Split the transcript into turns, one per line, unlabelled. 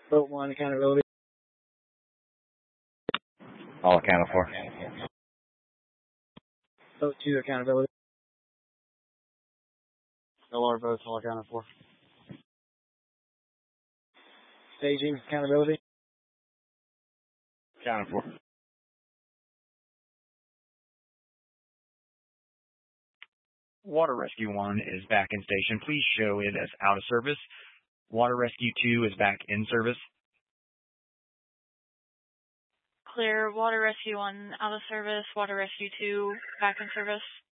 Boat 1, accountability.
All accounted for.
Boat 2, accountability.
All our boats, all accounted for.
Staging, accountability.
Accounted for.
Water Rescue 1 is back in station. Please show it as out of service. Water Rescue 2 is back in service.
Clear. Water Rescue 1 out of service. Water Rescue 2 back in service.